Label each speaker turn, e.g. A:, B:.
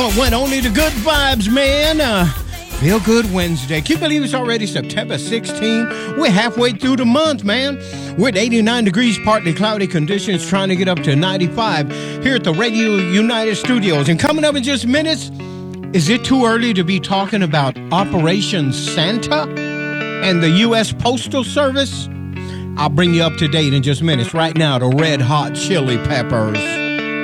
A: Went only the good vibes, man. Feel Good Wednesday. Can you believe it's already September 16? We're halfway through the month, man. We're at 89 degrees, partly cloudy conditions, trying to get up to 95 here at the Radio United Studios. And coming up in just minutes, is it too early to be talking about Operation Santa and the U.S. Postal Service? I'll bring you up to date in just minutes. Right now, the Red Hot Chili Peppers.